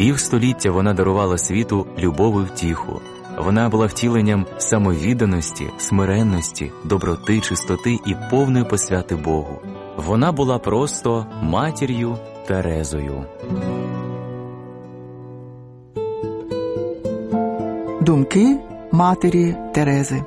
Півстоліття вона дарувала світу любов і втіху. Вона була втіленням самовідданості, смиренності, доброти, чистоти і повної посвяти Богу. Вона була просто матір'ю Терезою. Думки матері Терези.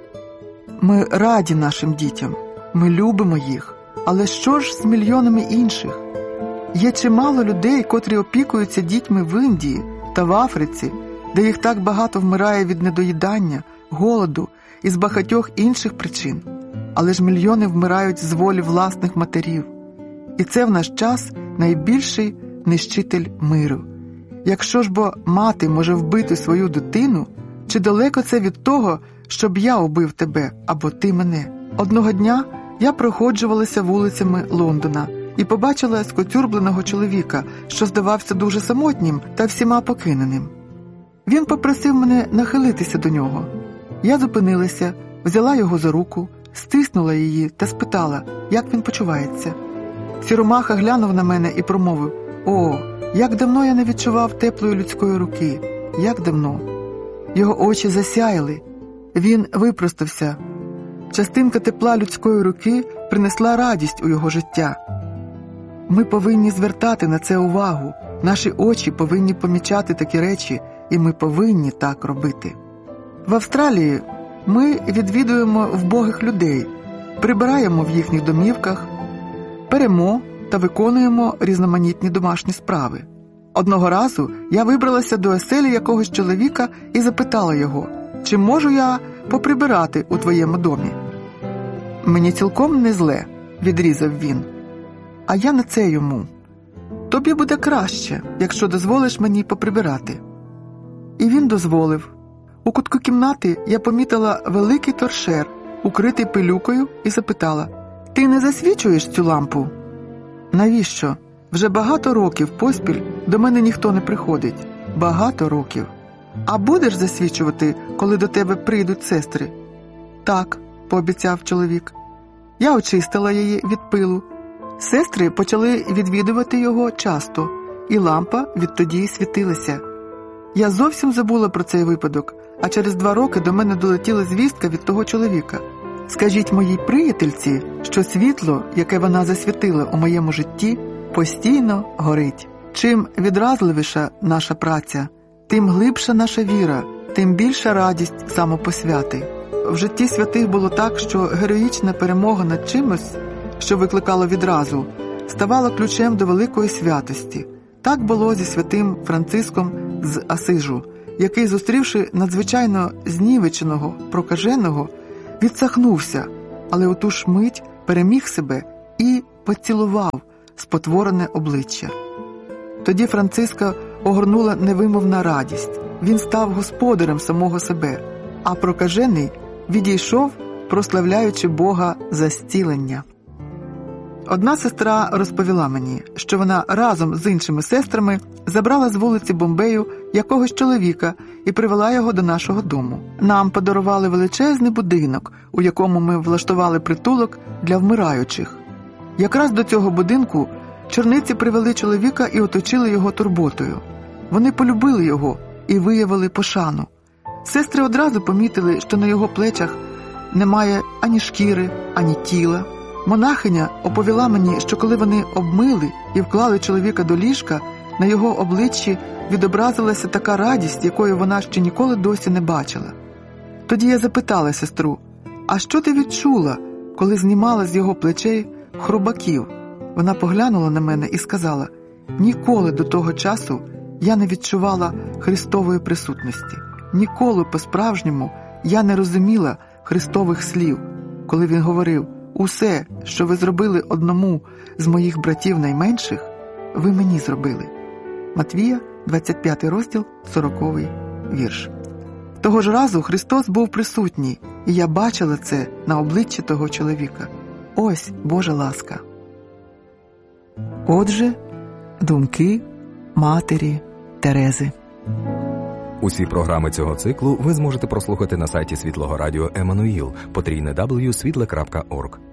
Ми раді нашим дітям, ми любимо їх, але що ж з мільйонами інших? Є чимало людей, котрі опікуються дітьми в Індії та в Африці, де їх так багато вмирає від недоїдання, голоду і з багатьох інших причин. Але ж мільйони вмирають з волі власних матерів. І це в наш час найбільший нищитель миру. Якщо ж бо мати може вбити свою дитину, чи далеко це від того, щоб я убив тебе або ти мене? Одного дня я проходжувалася вулицями Лондона і побачила скоцюрбленого чоловіка, що здавався дуже самотнім та всіма покиненим. Він попросив мене нахилитися до нього. Я зупинилася, взяла його за руку, стиснула її та спитала, як він почувається. Сіромаха глянув на мене і промовив: «О, як давно я не відчував теплої людської руки, як давно!» Його очі засяяли. Він випростався. Частинка тепла людської руки принесла радість у його життя. Ми повинні звертати на це увагу. Наші очі повинні помічати такі речі, і ми повинні так робити. В Австралії ми відвідуємо вбогих людей, прибираємо в їхніх домівках, перемо та виконуємо різноманітні домашні справи. Одного разу я вибралася до оселі якогось чоловіка і запитала його: «Чи можу я поприбирати у твоєму домі?» «Мені цілком не зле», – відрізав він. А я на це йому: «Тобі буде краще, якщо дозволиш мені поприбирати». І він дозволив. У кутку кімнати я помітила великий торшер, укритий пилюкою, і запитала: «Ти не засвічуєш цю лампу?» «Навіщо? Вже багато років поспіль до мене ніхто не приходить. Багато років. А будеш засвічувати, коли до тебе прийдуть сестри?» «Так», – пообіцяв чоловік. Я очистила її від пилу. Сестри почали відвідувати його часто, і лампа відтоді світилася. Я зовсім забула про цей випадок, а через 2 роки до мене долетіла звістка від того чоловіка: «Скажіть моїй приятельці, що світло, яке вона засвітила у моєму житті, постійно горить». Чим відразливіша наша праця, тим глибша наша віра, тим більша радість самопосвяти. В житті святих було так, що героїчна перемога над чимось, що викликало відразу, ставала ключем до великої святості. Так було зі святим Франциском з Асижу, який, зустрівши надзвичайно знівеченого, прокаженого, відсахнувся, але у ту ж мить переміг себе і поцілував спотворене обличчя. Тоді Франциска огорнула невимовна радість. Він став господарем самого себе, а прокажений відійшов, прославляючи Бога за зцілення. Одна сестра розповіла мені, що вона разом з іншими сестрами забрала з вулиці Бомбею якогось чоловіка і привела його до нашого дому. Нам подарували величезний будинок, у якому ми влаштували притулок для вмираючих. Якраз до цього будинку чорниці привели чоловіка і оточили його турботою. Вони полюбили його і виявили пошану. Сестри одразу помітили, що на його плечах немає ані шкіри, ані тіла. Монахиня оповіла мені, що коли вони обмили і вклали чоловіка до ліжка, на його обличчі відобразилася така радість, якої вона ще ніколи досі не бачила. Тоді я запитала сестру: «А що ти відчула, коли знімала з його плечей хробаків?» Вона поглянула на мене і сказала: «Ніколи до того часу я не відчувала Христової присутності. Ніколи по-справжньому я не розуміла Христових слів, коли він говорив: усе, що ви зробили одному з моїх братів найменших, ви мені зробили». Матвія, 25 розділ, 40 вірш. Того ж разу Христос був присутній, і я бачила це на обличчі того чоловіка. Ось Божа ласка. Отже, думки матері Терези. Усі програми цього циклу ви зможете прослухати на сайті Світлого Радіо Еммануїл, www.світле.орг.